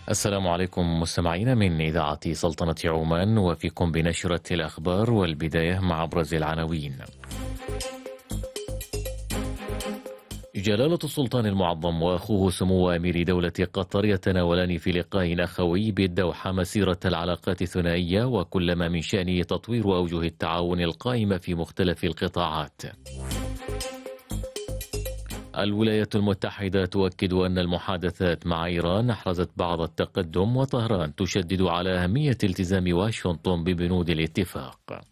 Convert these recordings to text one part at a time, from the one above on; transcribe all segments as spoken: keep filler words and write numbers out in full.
السلام عليكم مستمعينا من إذاعة سلطنة عمان، وفيكم بنشرة الأخبار، والبداية مع أبرز العناوين. جلالة السلطان المعظم وأخوه سمو أمير دولة قطر يتناولان في لقاء أخوي بالدوحة مسيرة العلاقات الثنائية وكل ما من شأنه تطوير أوجه التعاون القائمة في مختلف القطاعات. الولايات المتحدة تؤكد أن المحادثات مع إيران أحرزت بعض التقدم، وطهران تشدد على أهمية التزام واشنطن ببنود الاتفاق.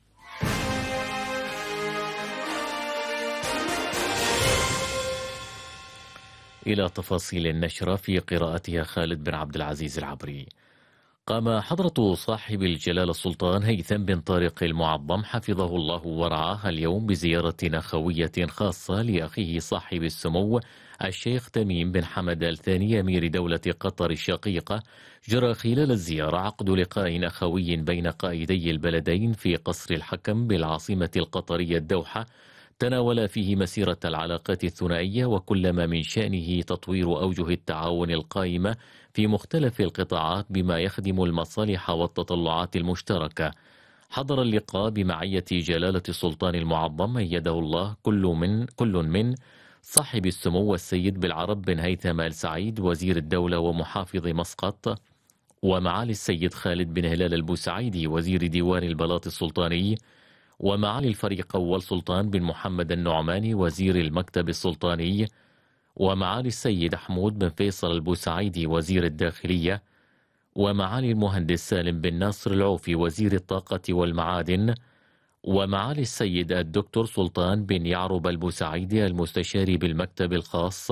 إلى تفاصيل النشرة في قراءتها خالد بن عبد العزيز العبري. قام حضرة صاحب الجلالة السلطان هيثم بن طارق المعظم حفظه الله ورعاه اليوم بزيارة أخوية خاصة لأخيه صاحب السمو الشيخ تميم بن حمد الثاني أمير دولة قطر الشقيقة. جرى خلال الزيارة عقد لقاء أخوي بين قائدي البلدين في قصر الحكم بالعاصمة القطرية الدوحة، تناول فيه مسيرة العلاقات الثنائية وكل ما من شأنه تطوير أوجه التعاون القائمة في مختلف القطاعات بما يخدم المصالح والتطلعات المشتركة. حضر اللقاء بمعية جلالة السلطان المعظم أيده الله كل من كل من صاحب السمو السيد بالعرب بن هيثم آل سعيد وزير الدولة ومحافظ مسقط، ومعالي السيد خالد بن هلال البوسعيدي وزير ديوان البلاط السلطاني، ومعالي الفريق أول سلطان بن محمد النعماني وزير المكتب السلطاني، ومعالي السيد حمود بن فيصل البوسعيدي وزير الداخلية، ومعالي المهندس سالم بن ناصر العوفي وزير الطاقة والمعادن، ومعالي السيد الدكتور سلطان بن يعرب البوسعيدي المستشاري بالمكتب الخاص،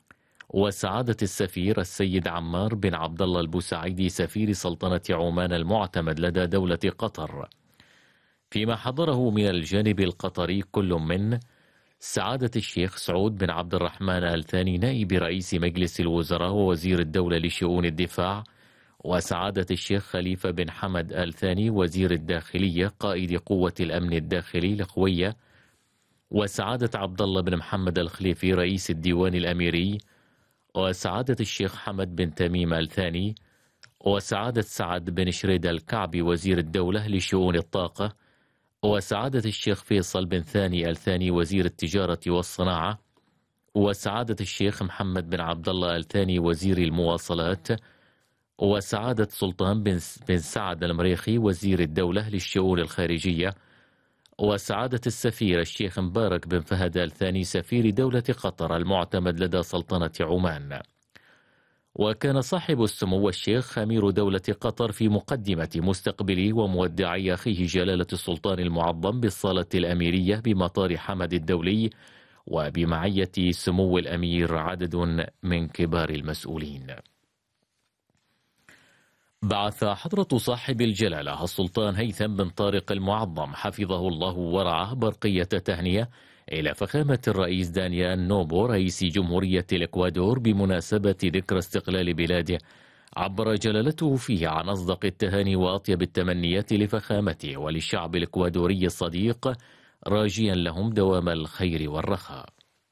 وسعادة السفير السيد عمار بن عبد الله البوسعيدي سفير سلطنة عمان المعتمد لدى دولة قطر. فيما حضره من الجانب القطري كل من سعادة الشيخ سعود بن عبد الرحمن آل ثاني نائب رئيس مجلس الوزراء ووزير الدولة لشؤون الدفاع، وسعادة الشيخ خليفة بن حمد آل ثاني وزير الداخلية قائد قوة الأمن الداخلي الخوية، وسعادة عبد الله بن محمد الخليفي رئيس الديوان الأميري، وسعادة الشيخ حمد بن تميم آل ثاني، وسعادة سعد بن شريد الكعبي وزير الدولة لشؤون الطاقة، وسعادة الشيخ فيصل بن ثاني آل ثاني وزير التجارة والصناعة، وسعادة الشيخ محمد بن عبد الله آل ثاني وزير المواصلات، وسعادة سلطان بن بن سعد المريخي وزير الدولة للشؤون الخارجية، وسعادة السفير الشيخ مبارك بن فهد آل ثاني سفير دولة قطر المعتمد لدى سلطنة عمان. وكان صاحب السمو الشيخ أمير دولة قطر في مقدمة مستقبلي ومودعي أخيه جلالة السلطان المعظم بالصالة الأميرية بمطار حمد الدولي، وبمعية سمو الأمير عدد من كبار المسؤولين. بعث حضرة صاحب الجلالة السلطان هيثم بن طارق المعظم حفظه الله ورعاه برقية تهنئة إلى فخامة الرئيس دانيال نوبو رئيس جمهورية الإكوادور بمناسبة ذكرى استقلال بلاده. عبر جلالته فيه عن أصدق التهاني وأطيب التمنيات لفخامته وللشعب الإكوادوري الصديق، راجيا لهم دوام الخير والرخاء.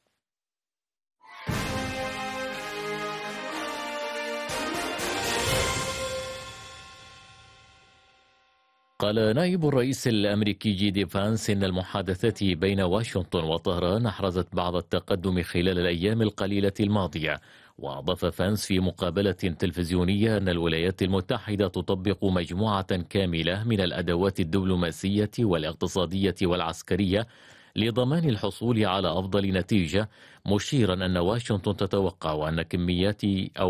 قال نائب الرئيس الأمريكي جي دي فانس إن المحادثات بين واشنطن وطهران أحرزت بعض التقدم خلال الأيام القليلة الماضية. وأضاف فانس في مقابلة تلفزيونية أن الولايات المتحدة تطبق مجموعة كاملة من الأدوات الدبلوماسية والاقتصادية والعسكرية لضمان الحصول على أفضل نتيجة، مشيرا أن واشنطن تتوقع أن كميات أو